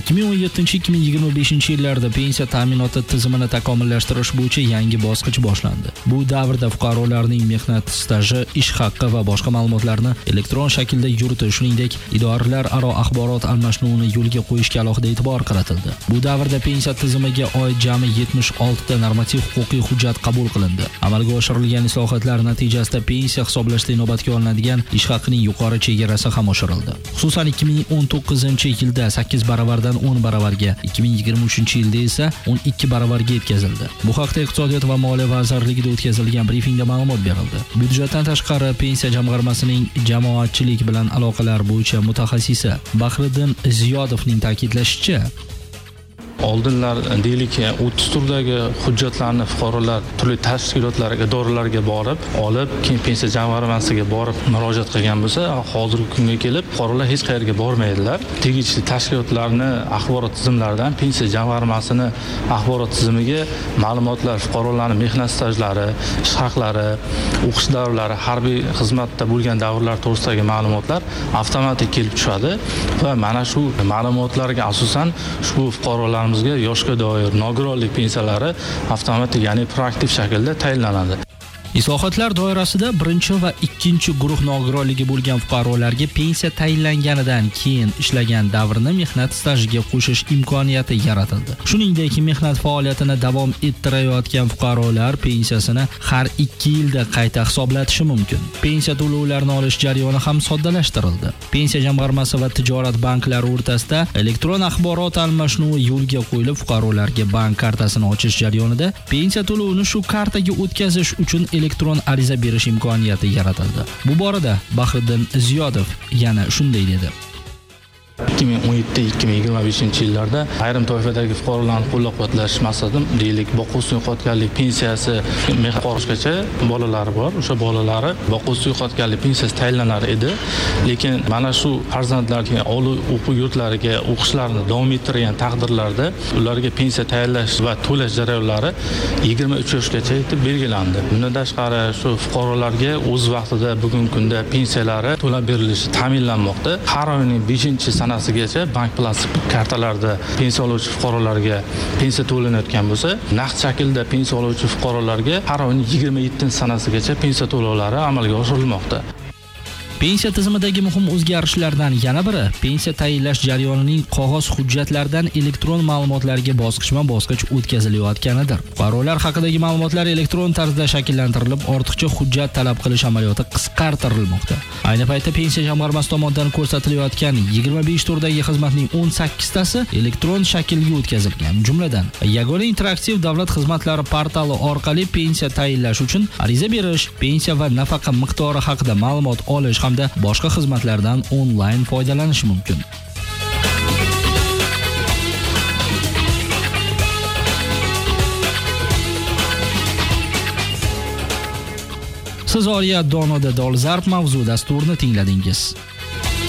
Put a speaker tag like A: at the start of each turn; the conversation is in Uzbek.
A: 2017-2025 yillarda pensiya ta'minoti tizimini takomillashtirish bo'yicha yangi bosqich boshlandi. Bu davrda fuqarolarning mehnat staji, ish haqqi va boshqa ma'lumotlarni elektron shaklda yuritish, shuningdek, idoralararo axborot almashinuvini yo'lga qo'yishga alohida e'tibor qaratildi. Bu davrda pensiya tizimiga oid jami 76 ta normativ huquqiy hujjat qabul qilindi. Amalga oshirilgan islohotlar natijasida pensiya hisoblashda inobatga olinadigan ish haqqining yuqori chegarasi ham oshirildi. Xususan 2019-yilda 8 baravardan 10 baravarga, 2023-yilda esa 12 baravarga yetkazildi. Bu haqda Iqtisodiyot va Moliya vazirligida o'tkazilgan brifingda ma'lumot berildi. Byudjetdan tashqari pensiya jamg'armasining jamoatchilik bilan aloqalar bo'yicha mutaxassisi Bahriddin Ziyodovning ta'kidlashicha,
B: oldinlar deylik 30 turdagi hujjatlarni fuqarolar turli tashkilotlarga, idoralarga borib, olib, keyin pensiya jamg'armasiga borib murojaat qilgan bo'lsa, hozirgi kunga kelib fuqarolar hech qayerga bormaydilar. Tegishli tashkilotlarni axborot tizimlaridan pensiya jamg'armasini axborot tizimiga ma'lumotlar, fuqarolarning mehnat stajlari, ish haqlari, o'qish davrlari, harbiy xizmatda bo'lgan davrlar to'g'risidagi ma'lumotlar avtomatik kelib tushadi va mana shu ma'lumotlarga asosan ushbu fuqarolar yoshga doir nogironlik pensiyalari avtomatik, ya'ni proaktiv shaklda tayinlanadi.
A: Islohotlar doirasida birinchi va ikkinchi guruh nogironligi bo'lgan fuqarolarga pensiya tayinlanganidan keyin ishlagan davrni mehnat stajiga qo'shish imkoniyati yaratildi. Shuningdek, mehnat faoliyatini davom ettirayotgan fuqarolar pensiyasini har 2 yilda qayta hisoblatishi mumkin. Pensiya to'lovlarini olish jarayoni ham soddalashtirildi. Pensiya jamg'armasi va tijorat banklari o'rtasida elektron axborot almashinuvi yo'lga qo'yilib, fuqarolarga bank kartasini ochish jarayonida pensiya to'lovini shu kartaga o'tkazish uchun elektron ariza berish imkoniyati yaratildi. Bu borada Bahriddin Ziyodov yana shunday dedi.
B: 2017-2025 yillarda ayrim toifadagi fuqarolarni qo'llab-quvvatlash maqsadim, deylik, boquvsiz yo'qotganlik pensiyasi mehnatgacha bolalari bor. O'sha bolalari boquvsiz yo'qotganlik pensiyasi tayinlanar edi. Lekin mana shu farzandlarga oliy o'quv yurtlariga o'qishlarini davom ettirgan taqdirlarda ularga pensiya tayinlash va to'lash jarayonlari 23 yoshgacha etib belgilandi. Bundan tashqari shu fuqarolarga o'z vaqtida bugungi kunda pensiyalari to'lab berilishi ta'minlanmoqda. Har oyning 5-sanasigacha bank plastik kartalarda pensiya oluvchi fuqarolarga pensiya to'lanayotgan bo'lsa, naqd shaklda pensiya oluvchi fuqarolarga har oyning 27-sanasigacha pensiya to'lovlari amalga oshirilmoqda.
A: Pensiya tizimidagi muhim o'zgarishlardan yana biri pensiya tayinlash jarayonining qog'oz hujjatlardan elektron ma'lumotlarga bosqichma-bosqich o'tkazilayotganidir. Fuqarolar haqidagi ma'lumotlar elektron tarzda shakllantirilib, ortiqcha hujjat talab qilish amaliyoti qisqartirilmoqda. Ayni paytda pensiya jamg'armasi tomonidan ko'rsatilayotgan 25 turdagi xizmatning 18 tasi elektron shaklga o'tkazilgan. Jumladan, yagona interaktiv davlat xizmatlari portali orqali pensiya tayinlash uchun ariza berish, pensiya va nafaqa miqdori haqida ma'lumot olish hamda boshqa xizmatlardan onlayn foydalanish mumkin. Siz Oriya Donoda Dolzarb mavzu dasturini tingladingiz.